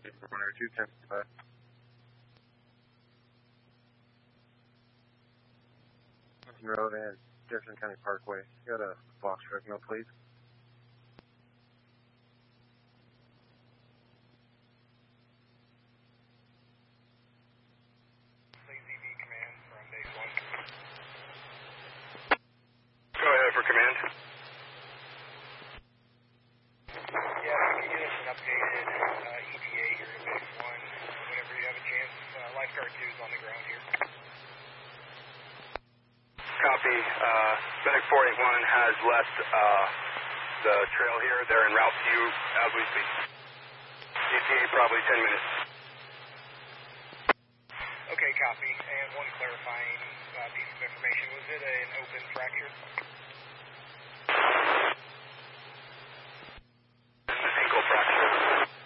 210. Road and Jefferson County Parkway. Got a box truck, no, please. AZB command from base 1. Go ahead for command. Yeah, can you get us an updated ETA here at base 1 whenever you have a chance? Lifeguard 2 is on the ground here. Copy. Medic 481 has left the trail here. They're en route to you as we speak. ETA probably 10 minutes. Okay, copy. And one clarifying piece of information. Was it an open fracture?